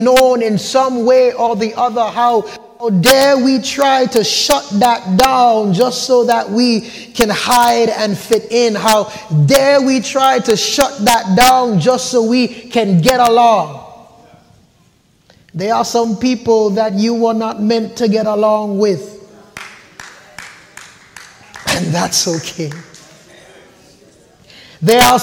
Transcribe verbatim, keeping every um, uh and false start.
known in some way or the other. How, how dare we try to shut that down just so that we can hide and fit in? How dare we try to shut that down just so we can get along? There are some people that you were not meant to get along with. And that's okay. There are